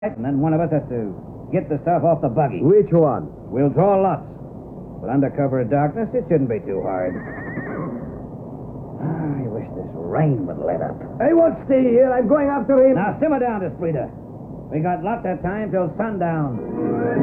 And then one of us has to get the stuff off the buggy. Which one? We'll draw lots. But under cover of darkness, it shouldn't be too hard. I wish this rain would let up. I won't stay here. I'm going after him. Now simmer down, Esprita. We got lots of time till sundown.